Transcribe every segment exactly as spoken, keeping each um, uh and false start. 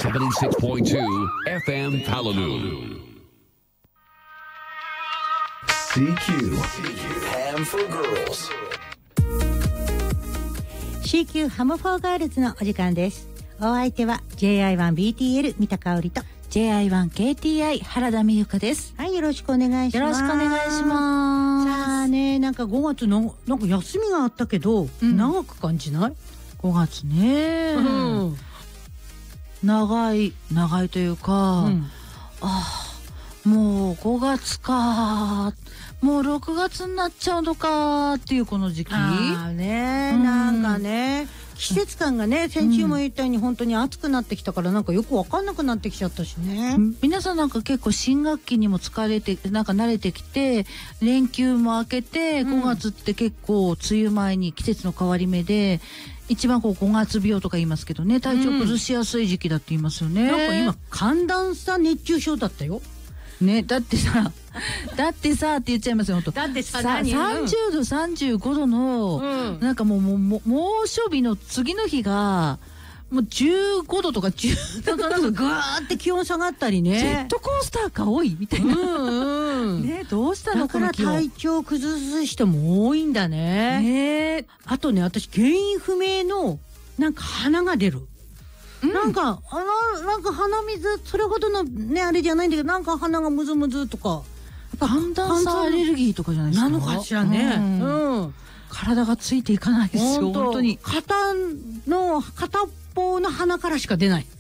セブンティシックスポイントツー エフエム Palaloo シーキュー Ham for Girls シーキュー ハムフォーガールズのお時間です。お相手は ジェイアイワンビーティーエル 三田香織とジェイアイワンケーティーアイ 原田美由香です。 はい、よろしくお願いします。 よろしくお願いします。 さあね、なんかごがつのなんか休みがあったけど、うん、長く感じない？ ごがつね、うん、長い長いというか、うん、あもうごがつか、もうろくがつになっちゃうのかっていうこの時期。 あーね、うん、なんかね季節感がね、先週も言ったように本当に暑くなってきたからなんかよく分かんなくなってきちゃったしね、うん、 皆さんなんか結構新学期にも疲れてなんか慣れてきて連休も明けて、ごがつって結構梅雨前に季節の変わり目で一番こうごがつ病とか言いますけどね、体調崩しやすい時期だって言いますよね、 うん、なんか今寒暖差熱中症だったよね、だってさだってさって言っちゃいますよ本当。 だってさささんじゅうどさんじゅうごどの、うん、なんかもうもうも猛暑日の次の日がもうじゅうごどとかじゅうだからなんかガーって気温下がったりねジェットコースターか多いみたいな、うんうん、ねどうしたのだから体調崩す人も多いんだね。ねあとね私原因不明のなんか鼻が出る。うん、なんかあのなんか鼻水それほどのねあれじゃないんだけどなんか鼻がムズムズとか寒暖差アレルギーとかじゃないですか。 なのかしらね、うんうん、 体がついていかないですよ本当に。 片の片っぽの鼻からしか出ない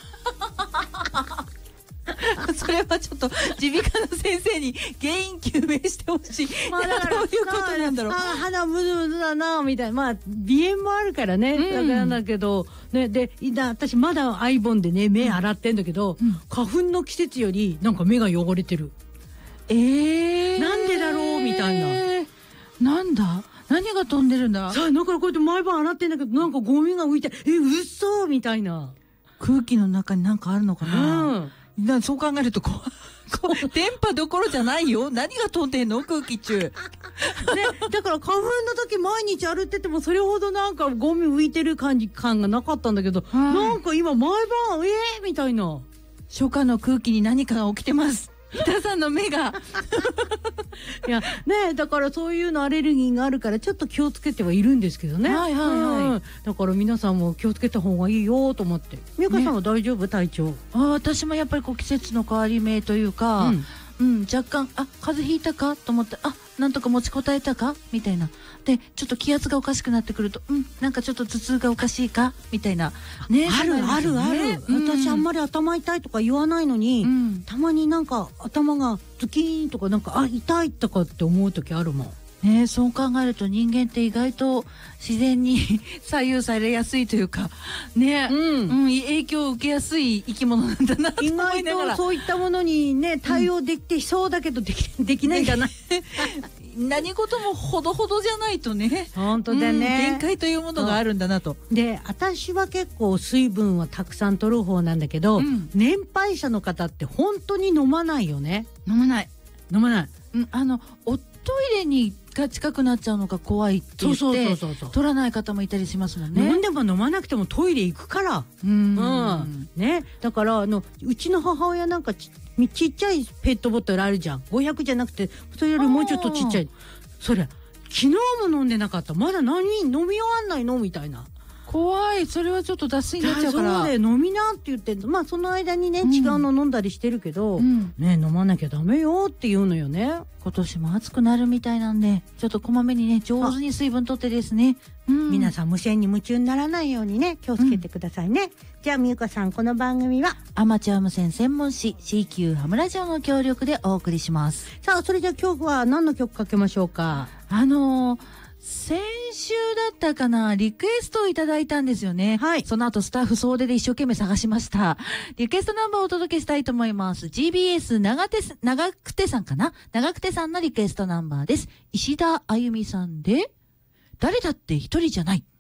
それはちょっと耳鼻科の先生に原因究明してほしい、まあ、だからどういうことなんだろう。 あ鼻ムズムズだなみたいな、まあ鼻炎もあるからね、うん、だからだけどね、で私まだアイボンでね目洗ってんだけど、うん、花粉の季節よりなんか目が汚れてる。 えー、 なんでだろうみたいな。なんだ何が飛んでるんだ。 さあだからこうやって毎晩洗ってんだけどなんかゴミが浮いてえ嘘みたいな。 空気の中になんかあるのかな、うん、だそう考えるとこう電波どころじゃないよ。何が飛んでんの空気中ね、 だから花粉の時毎日歩っててもそれほどなんかゴミ浮いてる感じ感がなかったんだけど、はい、なんか今毎晩えーみたいな。 初夏の空気に何かが起きてます。三田さんの目がいやねだからそういうのアレルギーがあるからちょっと気をつけてはいるんですけどね。 はいはいはい、うん、 だから皆さんも気をつけた方がいいよと思って。美香さんは大丈夫、ね、体調。 あ私もやっぱりこう季節の変わり目というか、うんうん、若干あ風邪ひいたかと思ってあなんとか持ちこたえたかみたいなでちょっと気圧がおかしくなってくるとうんなんかちょっと頭痛がおかしいかみたいなね。 あるあるある、うん、私あんまり頭痛いとか言わないのに、うん、たまになんか頭がズキーンとかなんかあ痛いとかって思う時あるもんね。そう考えると人間って意外と自然に左右されやすいというかね、うんうん、影響を受けやすい生き物なんだなと思いながら。 意外とそういったものにね対応できてそうだけどでき、うん、できないんじゃない何事もほどほどじゃないとね本当だね、うん、 限界というものがあるんだなと。 で私は結構水分はたくさん取る方なんだけど、うん、年配者の方って本当に飲まないよね。 飲まない飲まない、 うん、あのおトイレにが近くなっちゃうのが怖いって言ってそうそうそうそう取らない方もいたりしますもんね。 飲んでも飲まなくてもトイレ行くからうん、うんね、だからあのうちの母親なんか ち, ちっちゃいペットボトルあるじゃん。ごひゃくじゃなくてそれよりもうちょっとちっちゃい。そりゃ昨日も飲んでなかったまだ何飲み終わんないのみたいな。 怖い。それはちょっと脱水になっちゃうから。 そうで飲みなって言ってまあその間にね、うん、違うの飲んだりしてるけど、うん、ね飲まなきゃダメよって言うのよね。 今年も暑くなるみたいなんでちょっとこまめにね上手に水分とってですね、 うん、皆さん無線に夢中にならないようにね気をつけてくださいね、うん、じゃあ美由香さんこの番組はアマチュア無線専門誌 シーキュー ハムラジオの協力でお送りします。 さあそれじゃあ今日は何の曲かけましょうか。 あのー先週だったかなリクエストをいただいたんですよね。はい。その後スタッフ総出で一生懸命探しました。リクエストナンバーをお届けしたいと思います。ジービーエス 長手、長久手さんかな長久手さんのリクエストナンバーです。石田あゆみさんで、誰だって一人じゃない。